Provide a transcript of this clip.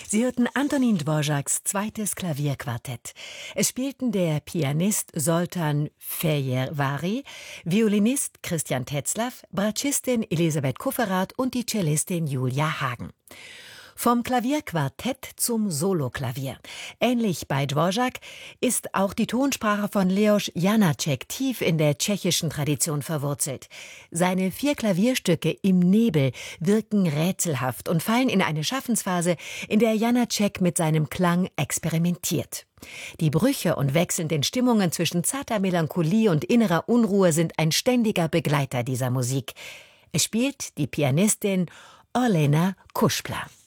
Sie hörten Antonín Dvořáks zweites Klavierquartett. Es spielten der Pianist Zoltán Fejerváry, Violinist Christian Tetzlaff, Bratschistin Elisabeth Kufferath und die Cellistin Julia Hagen. Vom Klavierquartett zum Soloklavier. Ähnlich bei Dvořák ist auch die Tonsprache von Leoš Janáček tief in der tschechischen Tradition verwurzelt. Seine 4 Klavierstücke im Nebel wirken rätselhaft und fallen in eine Schaffensphase, in der Janáček mit seinem Klang experimentiert. Die Brüche und wechselnden Stimmungen zwischen zarter Melancholie und innerer Unruhe sind ein ständiger Begleiter dieser Musik. Es spielt die Pianistin Olena Kušpla.